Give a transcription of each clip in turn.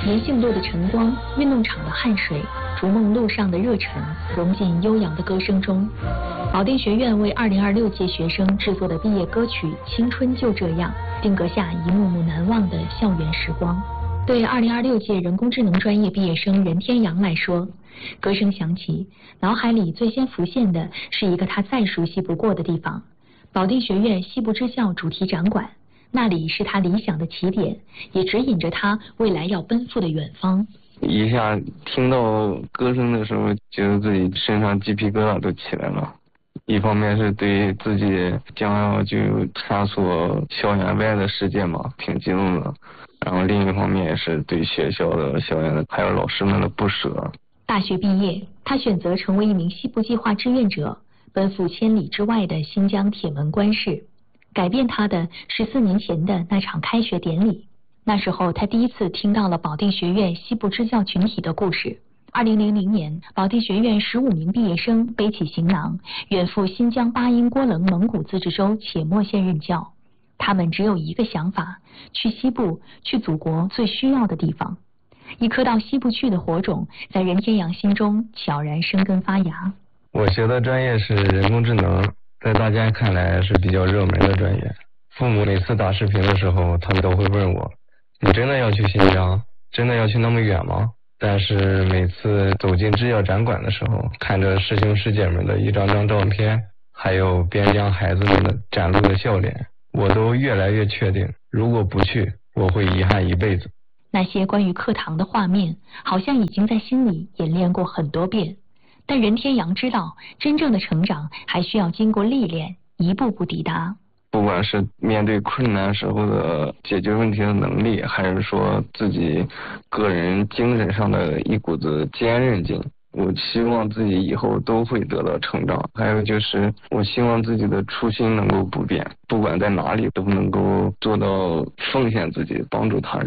银杏路的晨光，运动场的汗水，逐梦路上的热忱，融进悠扬的歌声中。保定学院为2026届学生制作的毕业歌曲《青春就这样》，定格下一幕幕难忘的校园时光。对2026届人工智能专业毕业生任天阳来说，歌声响起，脑海里最先浮现的是一个他再熟悉不过的地方——保定学院西部支校主题展馆。那里是他理想的起点，也指引着他未来要奔赴的远方。 一下听到歌声的时候，觉得自己身上鸡皮疙瘩都起来了。一方面是对自己将要就探索校园外的世界嘛，挺激动的。然后另一方面也是对学校的校园的还有老师们的不舍。 大学毕业，他选择成为一名西部计划志愿者，奔赴千里之外的新疆铁门关市。改变他的是4年前的那场开学典礼。那时候他第一次听到了保定学院西部支教群体的故事。2000年，保定学院15名毕业生背起行囊，远赴新疆巴音郭楞蒙古自治州且末县任教。他们只有一个想法：去西部，去祖国最需要的地方。一颗到西部去的火种，在任天阳心中悄然生根发芽。 我学的专业是人工智能，在大家看来是比较热门的专业。父母每次打视频的时候，他们都会问我：你真的要去新疆？真的要去那么远吗？但是每次走进制药展馆的时候，看着师兄师姐们的一张张照片，还有边疆孩子们的展露的笑脸，我都越来越确定，如果不去，我会遗憾一辈子。 那些关于课堂的画面，好像已经在心里演练过很多遍。但任天阳知道，真正的成长还需要经过历练，一步步抵达。 不管是面对困难时候的解决问题的能力，还是说自己个人精神上的一股子坚韧劲，我希望自己以后都会得到成长。还有就是我希望自己的初心能够不变，不管在哪里都能够做到奉献自己，帮助他人。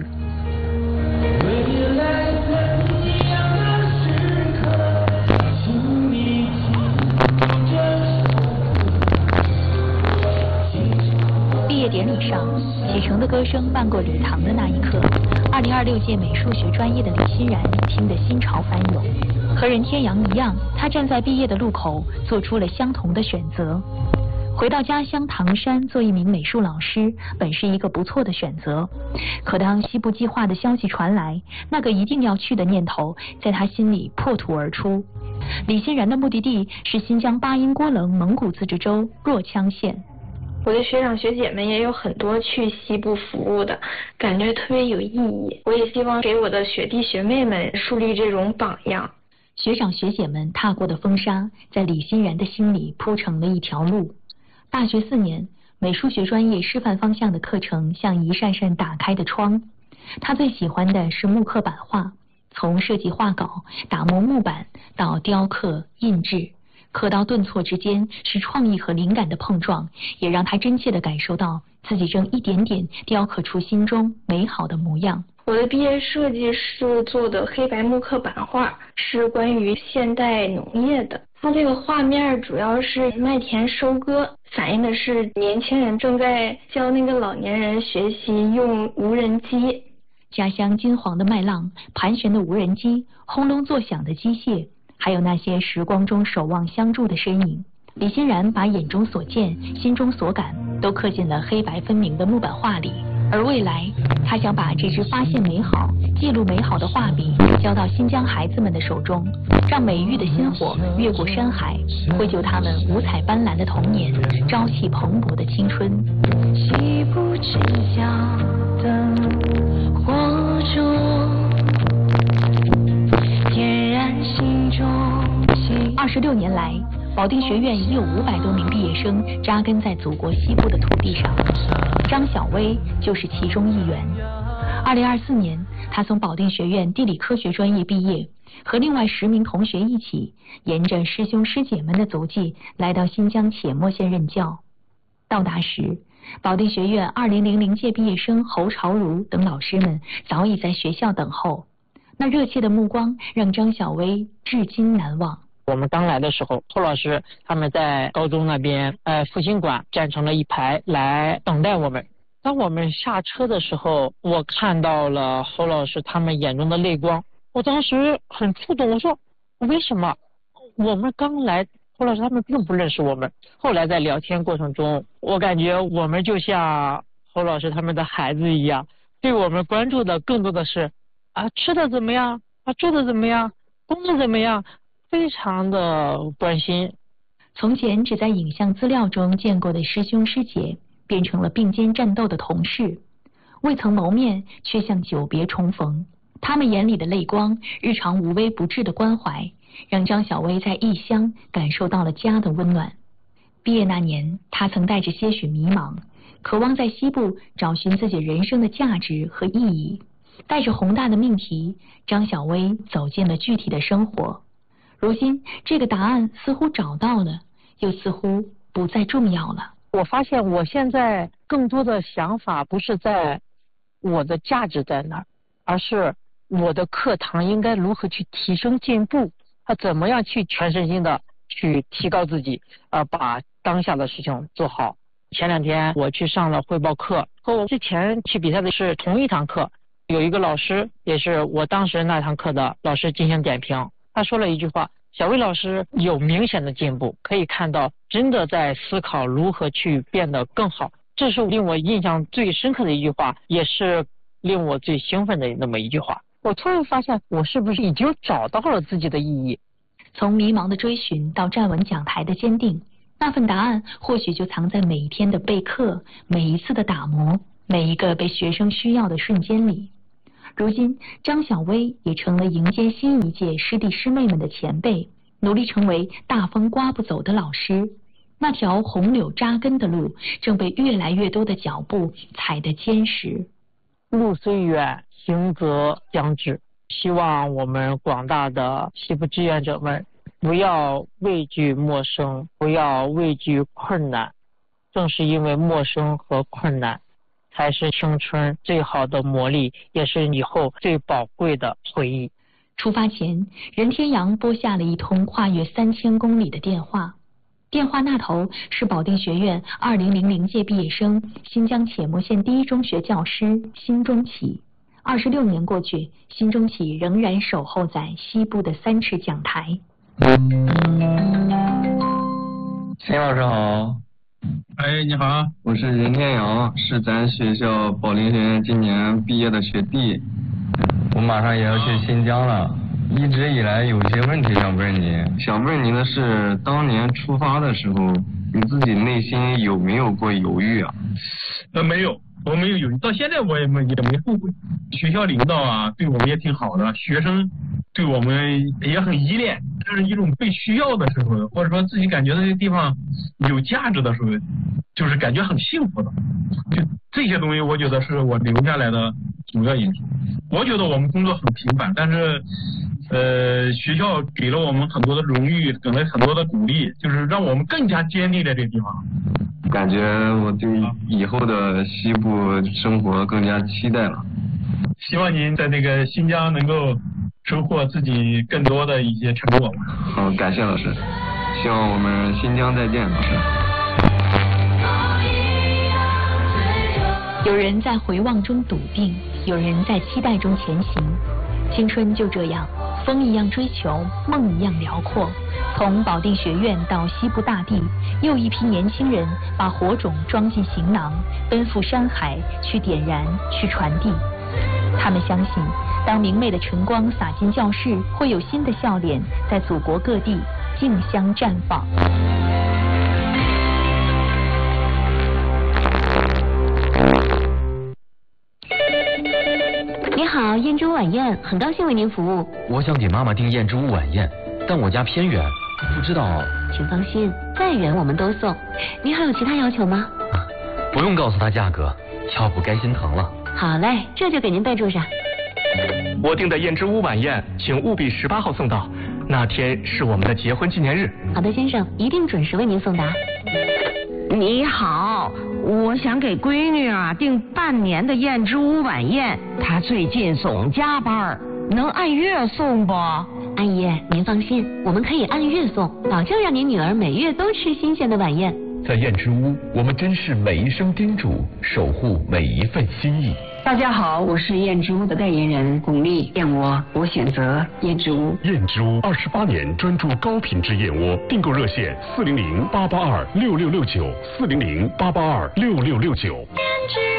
毕业典礼上，启程的歌声漫过礼堂的那一刻，2026届美术学专业的李欣然听得心潮翻涌。和任天阳一样，他站在毕业的路口，做出了相同的选择。回到家乡唐山做一名美术老师，本是一个不错的选择。可当西部计划的消息传来，那个一定要去的念头在他心里破土而出。李欣然的目的地是新疆巴音郭楞蒙古自治州若羌县。 我的学长学姐们也有很多去西部服务的，感觉特别有意义。我也希望给我的学弟学妹们树立这种榜样。 学长学姐们踏过的风沙，在李欣然的心里铺成了一条路。大学4年，美术学专业师范方向的课程像一扇扇打开的窗。他最喜欢的是木刻版画，从设计画稿、打磨木板到雕刻、印制，刻刀顿挫之间是创意和灵感的碰撞，也让他真切地感受到自己正一点点雕刻出心中美好的模样。 我的毕业设计是做的黑白木刻版画，是关于现代农业的。它这个画面主要是麦田收割，反映的是年轻人正在教那个老年人学习用无人机。 家乡金黄的麦浪，盘旋的无人机，轰隆作响的机械，还有那些时光中守望相助的身影。李欣然把眼中所见、心中所感都刻进了黑白分明的木板画里。而未来，他想把这支发现美好、记录美好的画笔交到新疆孩子们的手中，让美育的薪火越过山海，绘就他们五彩斑斓的童年，朝气蓬勃的青春。 西部之角的火烛，点燃心中 26年来，保定学院已有500多名毕业生扎根在祖国西部的土地上，张小薇就是其中一员。2024年，他从保定学院地理科学专业毕业，和另外10名同学一起，沿着师兄师姐们的足迹，来到新疆且末县任教。到达时，保定学院2000届毕业生侯朝如等老师们早已在学校等候，那热切的目光让张小薇至今难忘。 我们刚来的时候，侯老师他们在高中那边复兴馆站成了一排来等待我们。 当我们下车的时候，我看到了侯老师他们眼中的泪光，我当时很触动，我说为什么我们刚来，侯老师他们并不认识我们。后来在聊天过程中，我感觉我们就像侯老师他们的孩子一样，对我们关注的更多的是吃的怎么样，住的怎么样，工作怎么样，非常的关心。 从前只在影像资料中见过的师兄师姐，变成了并肩战斗的同事，未曾谋面，却像久别重逢。他们眼里的泪光，日常无微不至的关怀，让张小薇在异乡感受到了家的温暖。毕业那年，她曾带着些许迷茫，渴望在西部找寻自己人生的价值和意义。带着宏大的命题，张小薇走进了具体的生活。如今，这个答案似乎找到了，又似乎不再重要了。 我发现我现在更多的想法不是在我的价值在哪儿，而是我的课堂应该如何去提升进步，怎么样去全身心的去提高自己，把当下的事情做好。前2天我去上了汇报课，和我之前去比赛的是同一堂课，有一个老师也是我当时那堂课的老师进行点评，他说了一句话，小薇老师有明显的进步，可以看到真的在思考如何去变得更好。这是令我印象最深刻的一句话，也是令我最兴奋的那么一句话。我突然发现我是不是已经找到了自己的意义。 从迷茫的追寻到站稳讲台的坚定，那份答案或许就藏在每一天的备课，每一次的打磨，每一个被学生需要的瞬间里。如今，张小薇也成了迎接新一届师弟师妹们的前辈，努力成为大风刮不走的老师。那条红柳扎根的路，正被越来越多的脚步踩得坚实。 路虽远，行则将至。希望我们广大的西部志愿者们不要畏惧陌生，不要畏惧困难。正是因为陌生和困难，才是青春最好的磨砺，也是以后最宝贵的回忆。 出发前，任天阳拨下了一通跨越3000公里的电话。电话那头是保定学院2000届毕业生，新疆且末县第一中学教师辛中启。26年过去，辛中启仍然守候在西部的3尺讲台。 辛老师好。 哎，你好， 我是任天阳，是咱学校保定学院今年毕业的学弟。我马上也要去新疆了，一直以来有些问题想问您。想问您的是，当年出发的时候，你自己内心有没有过犹豫啊？ 没有，我没有犹豫，到现在我也没后悔。学校领导啊，对我们也挺好的，学生对我们也很依恋。这是一种被需要的时候，或者说自己感觉这个地方有价值的时候，就是感觉很幸福的。就这些东西，我觉得是我留下来的主要因素。我觉得我们工作很平凡，但是学校给了我们很多的荣誉，给了很多的鼓励，就是让我们更加坚定在这个地方。 感觉我对以后的西部生活更加期待了。 希望您在这个新疆能够收获自己更多的一些成果。 好，感谢老师，希望我们新疆再见，老师。 有人在回望中笃定，有人在期待中前行。青春就这样，风一样追求，梦一样辽阔。从保定学院到西部大地，又一批年轻人把火种装进行囊，奔赴山海，去点燃，去传递。他们相信，当明媚的晨光洒进教室，会有新的笑脸在祖国各地竞相绽放。 你好，燕之屋晚宴，很高兴为您服务。 我想给妈妈订燕之屋晚宴，但我家偏远，不知道。 请放心，再远我们都送。您还有其他要求吗？ 不用告诉她价格，要不该心疼了。 好嘞，这就给您备注上。 我订的燕之屋晚宴，请务必18号送到，那天是我们的结婚纪念日。 好的，先生，一定准时为您送达。 你好，我想给闺女订半年的燕之屋晚宴，她最近总加班，能按月送不？ 阿姨，您放心，我们可以按月送，保证让您女儿每月都吃新鲜的晚宴。 在燕之屋，我们珍视每一声叮嘱，守护每一份心意。 大家好，我是燕之屋的代言人巩俐，燕窝我选择燕之屋。 燕之屋28年专注高品质燕窝，订购热线400-882-6669，400-882-6669。